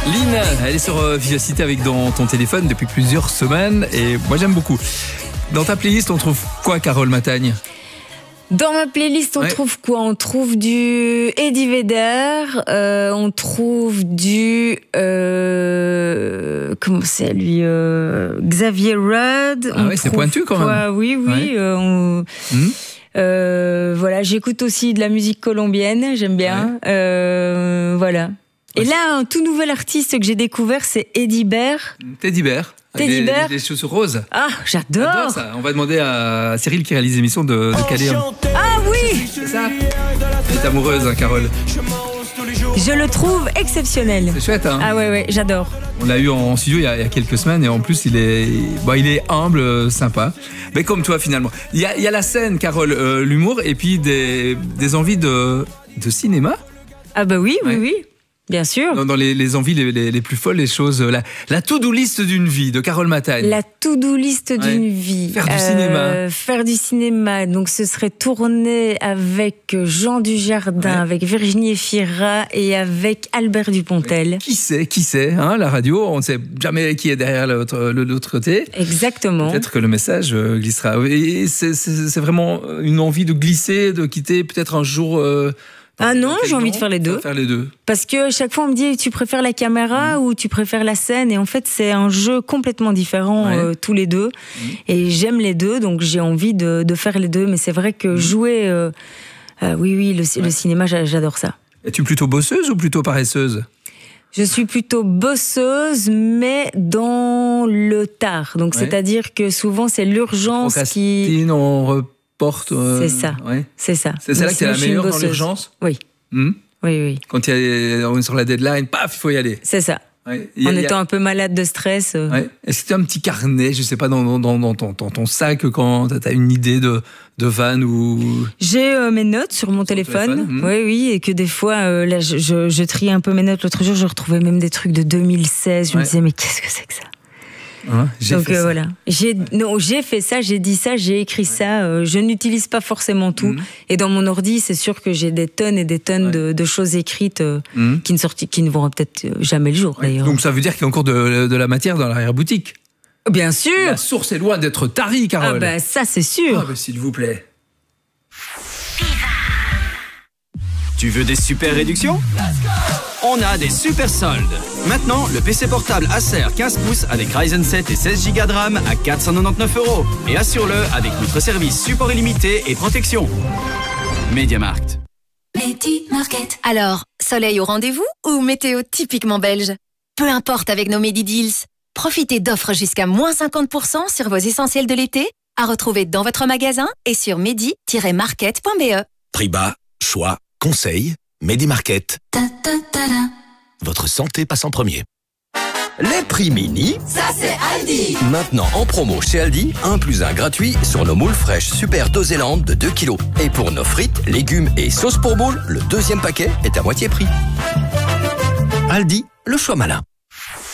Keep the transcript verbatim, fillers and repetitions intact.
Lynn, elle est sur euh, Vivacité avec dans ton téléphone depuis plusieurs semaines et moi j'aime beaucoup. Dans ta playlist, on trouve quoi, Carole Matagne ? Dans ma playlist, on ouais. trouve quoi ? On trouve du Eddie Vedder, euh, on trouve du... Euh, comment c'est lui euh, Xavier Rudd. Ah ouais, c'est pointu quand même. Quoi, oui, oui. Ouais. Euh, on, mmh. euh, voilà, j'écoute aussi de la musique colombienne, j'aime bien. Ouais. Euh, voilà. Et ouais, là, un tout nouvel artiste que j'ai découvert, c'est Eddie Bear. Teddy Bear. Teddy Bear. Les chaussures roses. Ah, j'adore. j'adore ça. On va demander à Cyril qui réalise l'émission de, de caler. Ah oui. C'est ça. Elle est amoureuse, hein, Carole. Je le trouve exceptionnel. C'est chouette, hein. Ah ouais, ouais, j'adore. On l'a eu en studio il y a, il y a quelques semaines et en plus il est, bah, il est humble, sympa. Mais comme toi finalement. Il y a, il y a la scène, Carole, euh, l'humour et puis des, des envies de, de cinéma. Ah bah oui, ouais. oui, oui. Bien sûr. Dans, dans les, les envies les, les, les plus folles, les choses. La, la to-do list d'une vie de Carole Matagne. La to-do list ouais. d'une vie. Faire du euh, cinéma. Faire du cinéma. Donc ce serait tourner avec Jean Dujardin, ouais. avec Virginie Efira et avec Albert Dupontel. Ouais. Qui sait, qui sait, hein, la radio, on ne sait jamais qui est derrière l'autre, l'autre côté. Exactement. Peut-être que le message glissera. Et c'est, c'est, c'est vraiment une envie de glisser, de quitter peut-être un jour... Euh, Ah non, j'ai envie de faire les deux. Faire les deux. Parce que chaque fois on me dit tu préfères la caméra mmh. ou tu préfères la scène et en fait c'est un jeu complètement différent ouais. euh, tous les deux mmh. et j'aime les deux donc j'ai envie de, de faire les deux mais c'est vrai que mmh. jouer euh, euh, oui oui le, ouais. le cinéma j'adore ça. Es-tu plutôt bosseuse ou plutôt paresseuse ? Je suis plutôt bosseuse, mais dans le tard. Donc, ouais. c'est-à-dire que souvent, c'est l'urgence qui... on porte. Euh, c'est ça. Ouais. C'est ça. C'est celle-là qui est la meilleure dans l'urgence ? Oui. Mmh. Oui, oui. Quand il y a, on est sur la deadline, paf, il faut y aller. C'est ça. Ouais. En a, étant a... un peu malade de stress. Euh... Ouais. Est-ce que tu as un petit carnet, je sais pas, dans, dans, dans, ton, dans ton sac quand tu as une idée de, de van ou... J'ai euh, mes notes sur mon sur téléphone. téléphone mmh. Oui, oui, et que des fois, euh, là, je, je, je trie un peu mes notes. L'autre jour, je retrouvais même des trucs de deux mille seize. Je ouais. me disais, mais qu'est-ce que c'est que ça ? Hein, j'ai Donc fait euh, ça. voilà, j'ai non, j'ai fait ça, j'ai dit ça, j'ai écrit ouais. ça. Euh, je n'utilise pas forcément tout. Mmh. Et dans mon ordi, c'est sûr que j'ai des tonnes et des tonnes ouais. de, de choses écrites euh, mmh. qui ne sortent, qui ne verront peut-être jamais le jour. Ouais. D'ailleurs. Donc ça veut dire qu'il y a encore de, de la matière dans l'arrière-boutique. Bien sûr. La source est loin d'être tarie, Carole. Ah bah ça c'est sûr. Ah bah s'il vous plaît. Tu veux des super réductions ? On a des super soldes. Maintenant, le P C portable Acer quinze pouces avec Ryzen sept et seize giga de RAM à quatre cent quatre-vingt-dix-neuf euros. Et assure-le avec notre service support illimité et protection. MediaMarkt. MediaMarkt. Alors, soleil au rendez-vous ou météo typiquement belge ? Peu importe avec nos Medi-Deals. Profitez d'offres jusqu'à moins cinquante pour cent sur vos essentiels de l'été, à retrouver dans votre magasin et sur medi tiret market point b e. Prix bas, choix, conseils, MediaMarkt. Votre santé passe en premier. Les prix mini, ça c'est Aldi. Maintenant en promo chez Aldi, un plus un gratuit sur nos moules fraîches Super Doséland de deux kilos. Et pour nos frites, légumes et sauces pour moules, le deuxième paquet est à moitié prix. Aldi, le choix malin.